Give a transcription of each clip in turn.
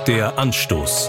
Der Anstoß.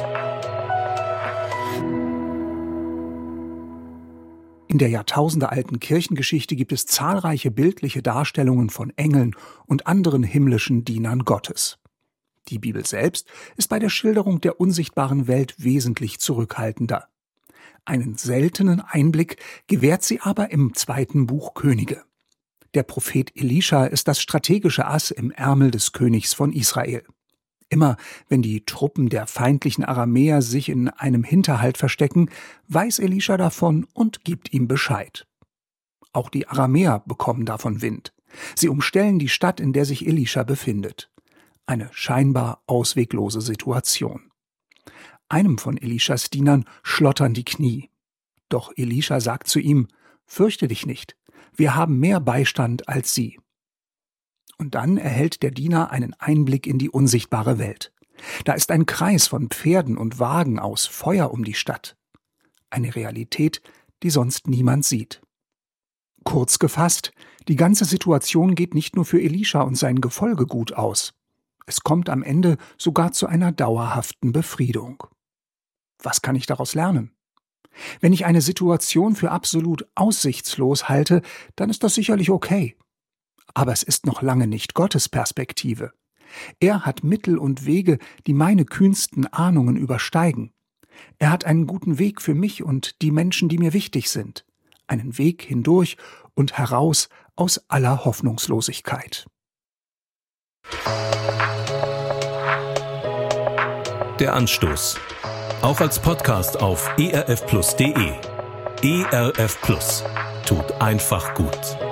In der jahrtausendealten Kirchengeschichte gibt es zahlreiche bildliche Darstellungen von Engeln und anderen himmlischen Dienern Gottes. Die Bibel selbst ist bei der Schilderung der unsichtbaren Welt wesentlich zurückhaltender. Einen seltenen Einblick gewährt sie aber im 2. Buch Könige. Der Prophet Elisha ist das strategische Ass im Ärmel des Königs von Israel. Immer wenn die Truppen der feindlichen Aramäer sich in einem Hinterhalt verstecken, weiß Elisha davon und gibt ihm Bescheid. Auch die Aramäer bekommen davon Wind. Sie umstellen die Stadt, in der sich Elisha befindet. Eine scheinbar ausweglose Situation. Einem von Elishas Dienern schlottern die Knie. Doch Elisha sagt zu ihm: „Fürchte dich nicht, wir haben mehr Beistand als sie." Und dann erhält der Diener einen Einblick in die unsichtbare Welt. Da ist ein Kreis von Pferden und Wagen aus Feuer um die Stadt. Eine Realität, die sonst niemand sieht. Kurz gefasst, die ganze Situation geht nicht nur für Elisha und sein Gefolge gut aus. Es kommt am Ende sogar zu einer dauerhaften Befriedung. Was kann ich daraus lernen? Wenn ich eine Situation für absolut aussichtslos halte, dann ist das sicherlich okay. Aber es ist noch lange nicht Gottes Perspektive. Er hat Mittel und Wege, die meine kühnsten Ahnungen übersteigen. Er hat einen guten Weg für mich und die Menschen, die mir wichtig sind. Einen Weg hindurch und heraus aus aller Hoffnungslosigkeit. Der Anstoß. Auch als Podcast auf erfplus.de. ERF Plus. Tut einfach gut.